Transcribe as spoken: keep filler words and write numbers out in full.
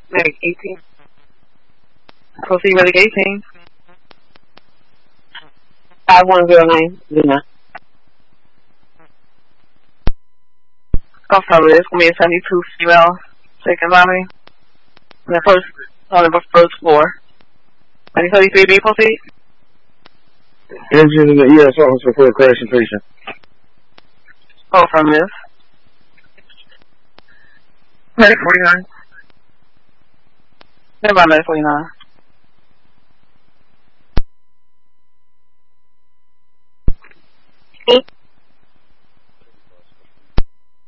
Like eighteen. Proceed with eighteen. five one zero nine. Luna. Also, it's going to be a seventy-two female second lobby. The first, on the first floor. twenty thirty-three B, proceed. Engine in the E S officer for a crashing patient. Oh, from this. Medic forty-nine. Never mind, Medic forty-nine.